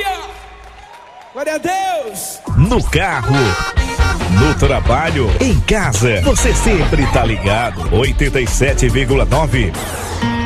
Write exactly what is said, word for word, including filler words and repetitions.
Glória a Deus! No carro, no trabalho, em casa, você sempre tá ligado. oitenta e sete vírgula nove